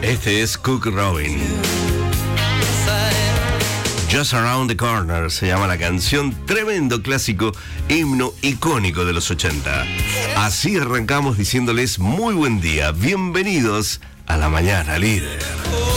Este es Cook Robin. Just Around the Corner se llama la canción, tremendo clásico, himno icónico de los 80. Así arrancamos diciéndoles muy buen día, bienvenidos a La Mañana Líder.